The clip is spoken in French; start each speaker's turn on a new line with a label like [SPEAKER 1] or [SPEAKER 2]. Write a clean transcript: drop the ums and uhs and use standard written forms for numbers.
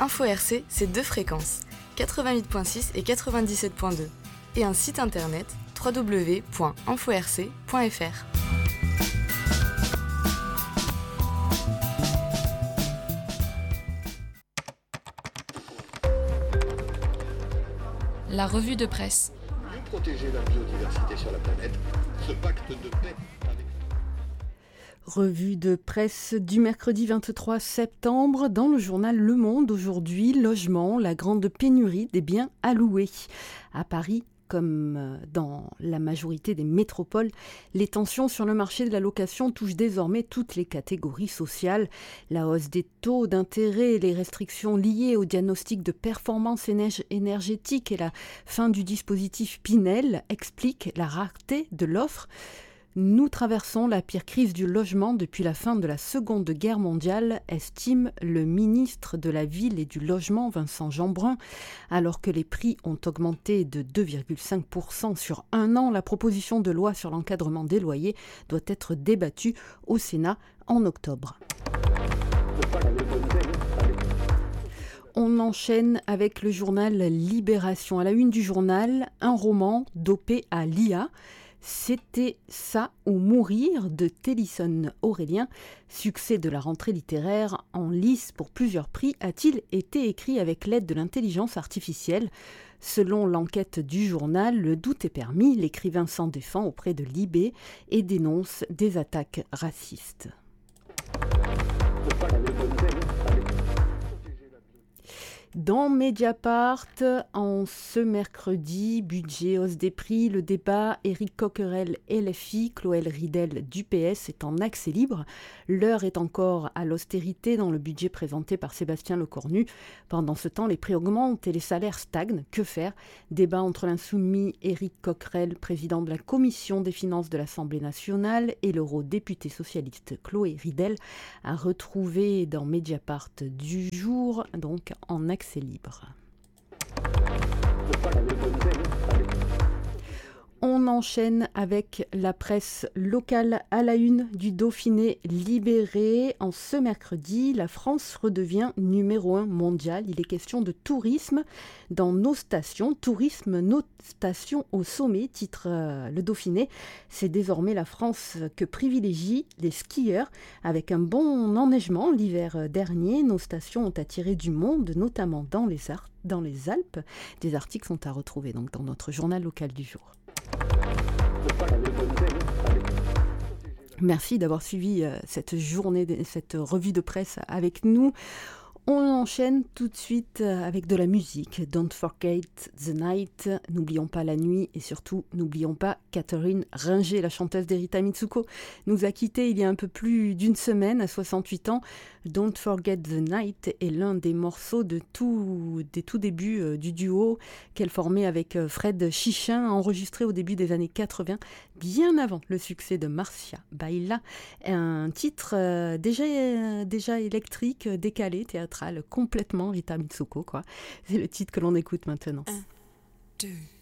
[SPEAKER 1] Info RC, c'est 2 fréquences, 88.6 et 97.2, et un site internet www.inforc.fr.
[SPEAKER 2] La revue de presse.
[SPEAKER 3] Mieux protéger la biodiversité sur la planète, ce pacte de paix avec...
[SPEAKER 4] Revue de presse du mercredi 23 septembre dans le journal Le Monde. Aujourd'hui, logement, la grande pénurie des biens à louer. À Paris, comme dans la majorité des métropoles, les tensions sur le marché de la location touchent désormais toutes les catégories sociales. La hausse des taux d'intérêt, les restrictions liées au diagnostic de performance énergétique et la fin du dispositif Pinel expliquent la rareté de l'offre. Nous traversons la pire crise du logement depuis la fin de la Seconde Guerre mondiale, estime le ministre de la Ville et du Logement, Vincent Jeanbrun. Alors que les prix ont augmenté de 2,5% sur un an, la proposition de loi sur l'encadrement des loyers doit être débattue au Sénat en octobre. On enchaîne avec le journal Libération. À la une du journal, un roman dopé à l'IA. C'était ça ou mourir de Télisson Aurélien. Succès de la rentrée littéraire en lice pour plusieurs prix, a-t-il été écrit avec l'aide de l'intelligence artificielle ? Selon l'enquête du journal, le doute est permis. L'écrivain s'en défend auprès de Libé et dénonce des attaques racistes. Dans Mediapart, en ce mercredi, budget, hausse des prix, le débat, Éric Coquerel, LFI, Chloé Ridel du PS est en accès libre. L'heure est encore à l'austérité dans le budget présenté par Sébastien Lecornu. Pendant ce temps, les prix augmentent et les salaires stagnent. Que faire ? Débat entre l'insoumis Éric Coquerel, président de la commission des finances de l'Assemblée nationale, et l'eurodéputé socialiste Chloé Ridel, à retrouver dans Mediapart du jour, donc en accès libre. On enchaîne avec la presse locale à la une du Dauphiné Libéré. En ce mercredi, la France redevient numéro 1 mondial. Il est question de tourisme dans nos stations. Tourisme, nos stations au sommet, titre le Dauphiné. C'est désormais la France que privilégient les skieurs. Avec un bon enneigement l'hiver dernier, nos stations ont attiré du monde, notamment dans les Alpes. Des articles sont à retrouver donc dans notre journal local du jour. Merci d'avoir suivi cette journée, cette revue de presse avec nous. On enchaîne tout de suite avec de la musique. Don't Forget the Night, n'oublions pas la nuit et surtout n'oublions pas Catherine Ringer, la chanteuse d'Erita Mitsuko, nous a quittés il y a un peu plus d'une semaine à 68 ans. Don't Forget the Night est l'un des morceaux des tout débuts du duo qu'elle formait avec Fred Chichin, enregistré au début des années 80, bien avant le succès de Marcia Baila, un titre déjà électrique, décalé, théâtral, complètement Rita Mitsuko, quoi. C'est le titre que l'on écoute maintenant.
[SPEAKER 5] 1, 2